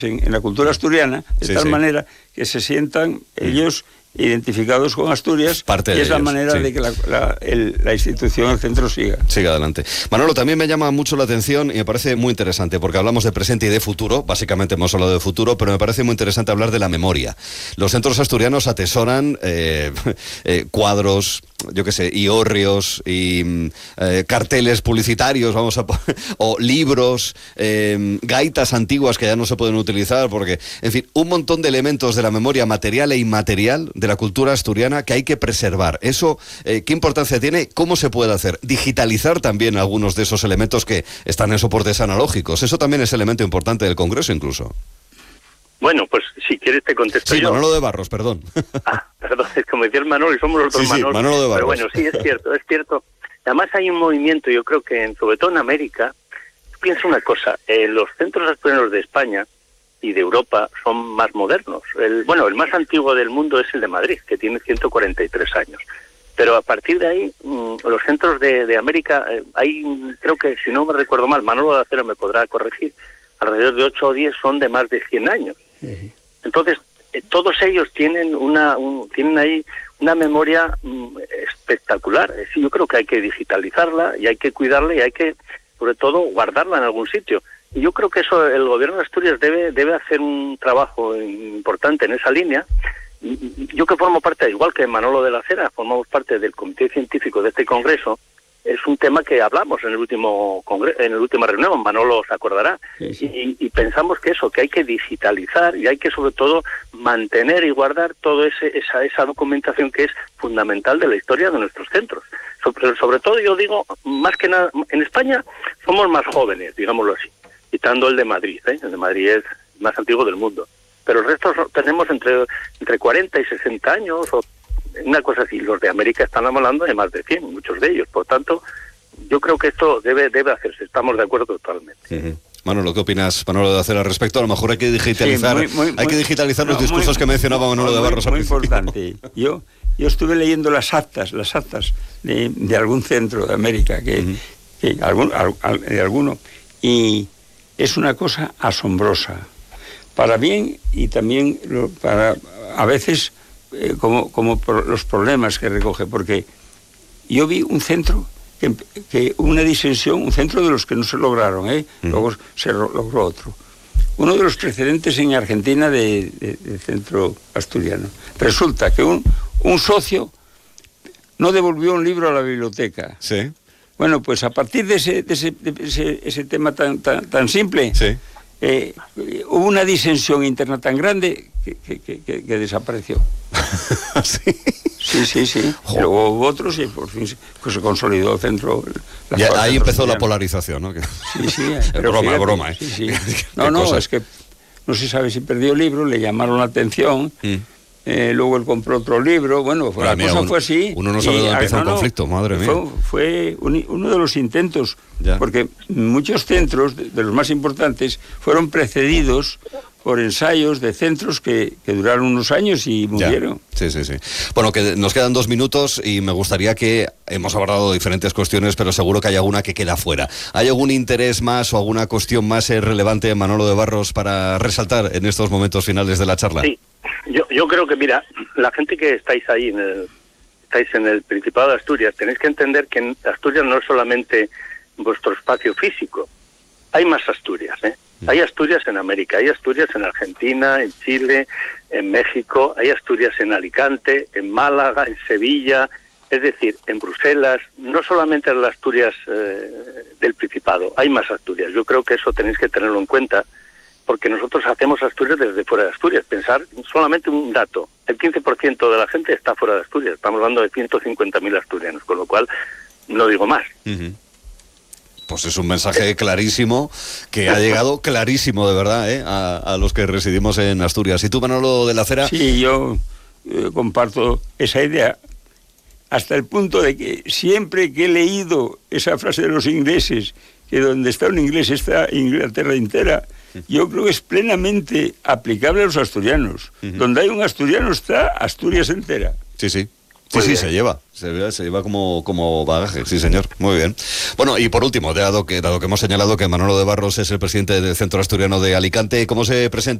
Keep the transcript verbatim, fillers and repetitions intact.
en, en la cultura asturiana, de sí, tal sí. manera que se sientan ellos identificados con Asturias, Parte y de es la ellos, manera sí. de que la, la, el, la institución, el centro siga. Siga adelante. Manolo, también me llama mucho la atención y me parece muy interesante, porque hablamos de presente y de futuro, básicamente hemos hablado de futuro, pero me parece muy interesante hablar de la memoria. Los centros asturianos atesoran eh, eh, cuadros, yo qué sé, y hórreos, y eh, carteles publicitarios, vamos a o libros, eh, gaitas antiguas que ya no se pueden utilizar, porque, en fin, un montón de elementos de la memoria material e inmaterial de la cultura asturiana que hay que preservar. Eso, eh, ¿qué importancia tiene? ¿Cómo se puede hacer? Digitalizar también algunos de esos elementos que están en soportes analógicos. Eso también es elemento importante del Congreso, incluso. Bueno, pues si quieres te contesto sí, yo. Manolo de Barros, perdón. Ah, perdón, es como decía el Manolo y somos los dos sí, sí, Manolos. Manolo de Barros. Pero bueno, sí, es cierto, es cierto. Además hay un movimiento, yo creo que en, sobre todo en América, pienso una cosa, eh, los centros asturianos de España y de Europa son más modernos. El, bueno, el más antiguo del mundo es el de Madrid, que tiene ciento cuarenta y tres años. Pero a partir de ahí, mmm, los centros de, de América, eh, hay, creo que, si no me recuerdo mal, Manolo de Acero me podrá corregir, alrededor de ocho o diez son de más de cien años. Sí. Entonces, eh, todos ellos tienen una un, tienen ahí una memoria mmm, espectacular. Es decir, yo creo que hay que digitalizarla y hay que cuidarla y hay que, sobre todo, guardarla en algún sitio. Y yo creo que eso el gobierno de Asturias debe debe hacer un trabajo importante en esa línea. Yo que formo parte, igual que Manolo de la Cera, formamos parte del comité científico de este congreso. Es un tema que hablamos en el último congreso, en la última reunión, Manolo se acordará. Sí, sí. Y, y pensamos que eso, que hay que digitalizar y hay que sobre todo mantener y guardar toda esa, esa documentación que es fundamental de la historia de nuestros centros. Sobre, sobre todo yo digo, más que nada, en España somos más jóvenes, digámoslo así, quitando el de Madrid, ¿eh? El de Madrid es el más antiguo del mundo. Pero el resto tenemos entre, entre cuarenta y sesenta años, o una cosa así. Los de América están hablando de más de cien, muchos de ellos. Por tanto, yo creo que esto debe debe hacerse. Estamos de acuerdo totalmente. Uh-huh. Manolo, ¿qué opinas, Manolo, de hacer al respecto? A lo mejor hay que digitalizar, sí, muy, muy, hay que digitalizar muy, los discursos muy, que mencionaba Manolo muy, de Barros. Muy, muy importante. Yo yo estuve leyendo las actas, las actas de, de algún centro de América, que, uh-huh. que algún, al, de alguno, y es una cosa asombrosa. Para bien y también lo, para a veces eh, como, como por los problemas que recoge, porque yo vi un centro que, que una disensión, un centro de los que no se lograron, ¿eh? Uh-huh. Luego se logró otro. Uno de los precedentes en Argentina de, de, de centro asturiano. Resulta que un, un socio no devolvió un libro a la biblioteca. Sí. Bueno, pues a partir de ese, de ese, de ese, ese tema tan, tan, tan simple... Sí. Eh, hubo una disensión interna tan grande que, que, que, que desapareció. ¿Sí? Sí, sí, sí. Luego hubo otros y por fin se, pues se consolidó el centro. Y ahí empezó la polarización, ¿no? Sí, sí. Pero broma, fíjate, broma, ¿eh? Sí, sí. No, no, es que no se sabe si perdió el libro, le llamaron la atención. Mm. Eh, luego él compró otro libro, bueno, bueno la mía, cosa uno, fue así. Uno no sabe y, dónde empieza no, un conflicto, no, madre mía. Fue, fue un, uno de los intentos, ya. Porque muchos centros, de, de los más importantes, fueron precedidos por ensayos de centros que, que duraron unos años y murieron. Ya. Sí, sí, sí. Bueno, que nos quedan dos minutos y me gustaría que hemos abordado diferentes cuestiones, pero seguro que hay alguna que queda fuera. ¿Hay algún interés más o alguna cuestión más relevante, Manolo de Barros, para resaltar en estos momentos finales de la charla? Sí. Yo, yo creo que, mira, la gente que estáis ahí, en el, estáis en el Principado de Asturias, tenéis que entender que en Asturias no es solamente vuestro espacio físico, hay más Asturias, ¿eh? Hay Asturias en América, hay Asturias en Argentina, en Chile, en México, hay Asturias en Alicante, en Málaga, en Sevilla, es decir, en Bruselas, no solamente en las Asturias eh, del Principado, hay más Asturias. Yo creo que eso tenéis que tenerlo en cuenta, porque nosotros hacemos Asturias desde fuera de Asturias. Pensar solamente un dato, el quince por ciento de la gente está fuera de Asturias, estamos hablando de ciento cincuenta mil asturianos, con lo cual no digo más. Uh-huh. Pues es un mensaje clarísimo, que ha llegado clarísimo, de verdad, ¿eh? a, a los que residimos en Asturias. ¿Y tú, Manolo de la Cera? Sí, yo eh, comparto esa idea, hasta el punto de que siempre que he leído esa frase de los ingleses, que donde está un inglés está Inglaterra entera, yo creo que es plenamente aplicable a los asturianos. Uh-huh. Donde hay un asturiano está Asturias entera. Sí, sí. Sí, Muy sí, bien. se lleva, se, se lleva como, como bagaje, sí señor, muy bien. Bueno, y por último, dado que, dado que hemos señalado que Manolo de Barros es el presidente del Centro Asturiano de Alicante, ¿cómo se presenta